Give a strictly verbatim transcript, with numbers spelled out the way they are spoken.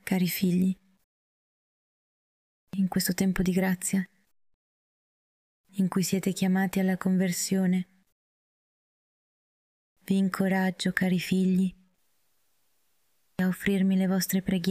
Cari figli, in questo tempo di grazia, in cui siete chiamati alla conversione, vi incoraggio, cari figli, a offrirmi le vostre preghiere